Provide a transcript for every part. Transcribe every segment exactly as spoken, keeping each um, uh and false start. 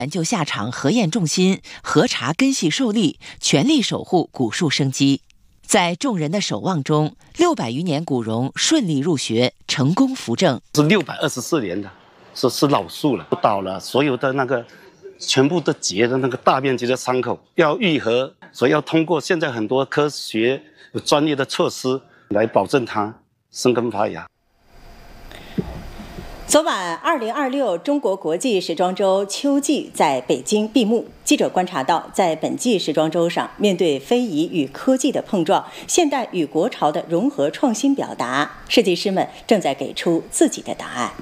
研究下场核验重心，核查根系受力，全力守护古树生机。在众人的守望中，六百余年古榕顺利入学，成功扶正。 是六百二十四年的，是是老树了，不倒了，所有的那个全部都结的那个大面积的伤口要愈合，所以要通过现在很多科学有专业的措施来保证它生根发芽。 昨晚，二零二六中国国际时装周秋季在北京闭幕。记者观察到，在本季时装周上，面对非遗与科技的碰撞，现代与国潮的融合创新表达，设计师们正在给出自己的答案。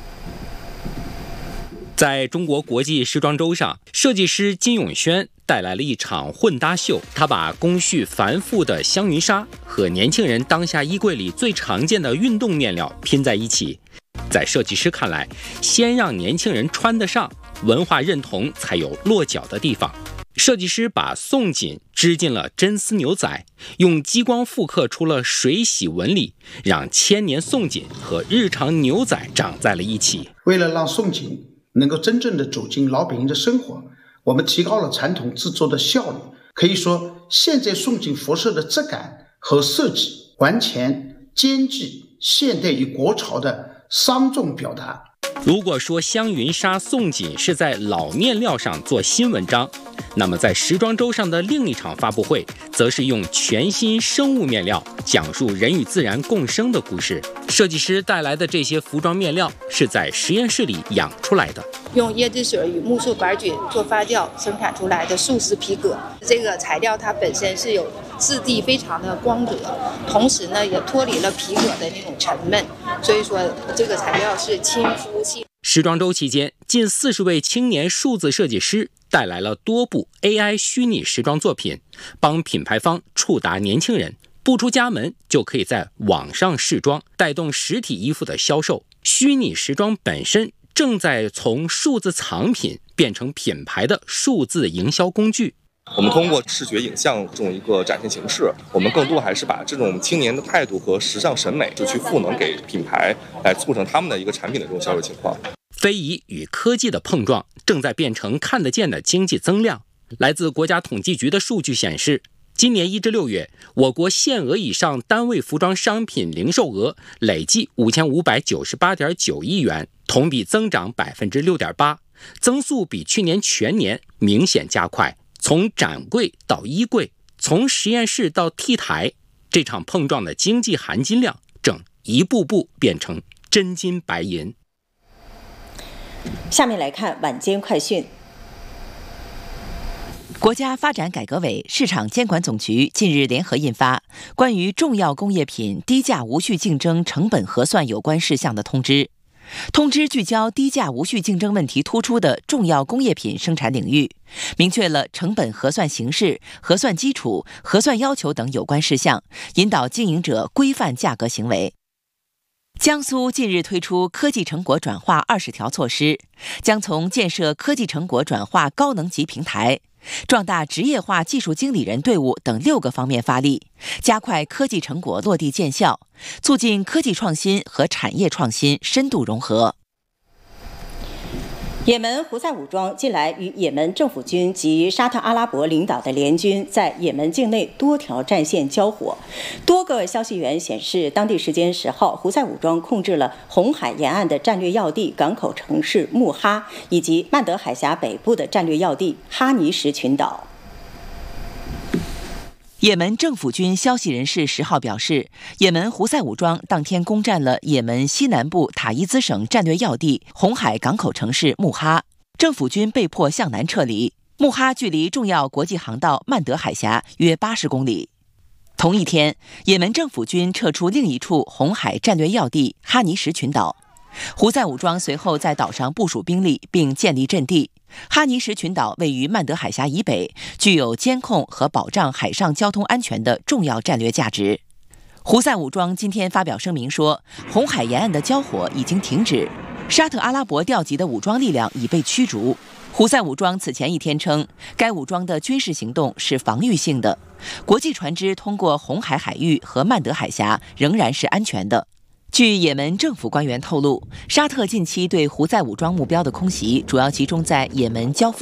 在中国国际时装周上，设计师金永轩带来了一场混搭秀。他把工序繁复的香云纱和年轻人当下衣柜里最常见的运动面料拼在一起。在设计师看来，先让年轻人穿得上，文化认同才有落脚的地方。设计师把宋锦织进了真丝牛仔，用激光复刻出了水洗纹理，让千年宋锦和日常牛仔长在了一起。 为了让宋锦能够真正的走进老百姓的生活，我们提高了传统制作的效率。可以说，现在宋锦服饰的质感和设计完全兼具现代与国潮的双重表达。 如果说香云纱宋锦是在老面料上做新文章，那么在时装周上的另一场发布会，则是用全新生物面料讲述人与自然共生的故事。设计师带来的这些服装面料是在实验室里养出来的， 用椰子水与木树板菌做发酵生产出来的素丝皮革。这个材料它本身是有质地非常的光泽，同时呢也脱离了皮革的那种沉闷，所以说这个材料是亲肤系。 时装周期间，近四十位青年数字设计师带来了多部 A I 虚拟时装作品，帮品牌方触达年轻人，不出家门就可以在网上试装，带动实体衣服的销售。虚拟时装本身正在从数字藏品变成品牌的数字营销工具。 我们通过视觉影像这种一个展现形式，我们更多还是把这种青年的态度和时尚审美就去赋能给品牌，来促成他们的一个产品的这种销售情况。 非遗与科技的碰撞正在变成看得见的经济增量。来自国家统计局的数据显示，今年一至六月，我国限额以上单位服装商品零售额累计五千五百九十八点九亿元，同比增长百分之六点八，增速比去年全年明显加快。从展柜到衣柜，从实验室到 T 台，这场碰撞的经济含金量正一步步变成真金白银。 下面来看晚间快讯。 国家发展改革委市场监管总局近日联合印发关于重要工业品低价无序竞争成本核算有关事项的通知。通知聚焦低价无序竞争问题突出的重要工业品生产领域，明确了成本核算形式、核算基础、核算要求等有关事项，引导经营者规范价格行为。江苏近日推出科技成果转化二十条措施，将从建设科技成果转化高能级平台、壮大职业化技术经理人队伍等六个方面发力，加快科技成果落地见效，促进科技创新和产业创新深度融合。 也门胡塞武装近来与也门政府军及沙特阿拉伯领导的联军在也门境内多条战线交火。多个消息源显示，当地时间十号，胡塞武装控制了红海沿岸的战略要地港口城市穆哈，以及曼德海峡北部的战略要地哈尼什群岛。 也门政府军消息人士十号表示，也门胡塞武装当天攻占了也门西南部塔伊兹省战略要地红海港口城市穆哈，政府军被迫向南撤离。穆哈距离重要国际航道曼德海峡约八十公里。同一天，也门政府军撤出另一处红海战略要地哈尼什群岛，胡塞武装随后在岛上部署兵力并建立阵地。哈尼什群岛位于曼德海峡以北，具有监控和保障海上交通安全的重要战略价值。胡塞武装今天发表声明说，红海沿岸的交火已经停止，沙特阿拉伯调集的武装力量已被驱逐。胡塞武装此前一天称，该武装的军事行动是防御性的，国际船只通过红海海域和曼德海峡仍然是安全的。据也门政府官员透露，沙特近期对胡塞武装目标的空袭主要集中在也门交付